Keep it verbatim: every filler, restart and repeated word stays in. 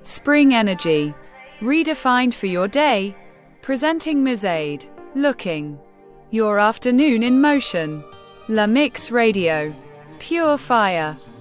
Spring energy. Redefined for your day. Presenting Mizade. Looking. Your afternoon in motion. La Mix Radio. Pure fire.